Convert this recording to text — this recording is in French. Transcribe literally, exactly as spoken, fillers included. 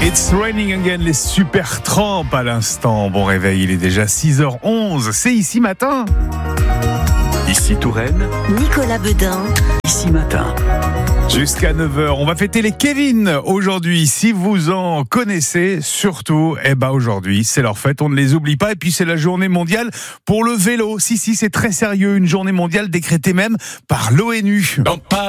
It's raining again, les super trampes à l'instant. Bon réveil, il est déjà six heures onze, c'est ici matin. Ici Touraine, Nicolas Bedain. Ici matin. Jusqu'à neuf heures, on va fêter les Kevin aujourd'hui. Si vous en connaissez, surtout, eh ben aujourd'hui, c'est leur fête, on ne les oublie pas. Et puis c'est la journée mondiale pour le vélo. Si, si, c'est très sérieux, une journée mondiale décrétée même par l'ONU. Dans Paris.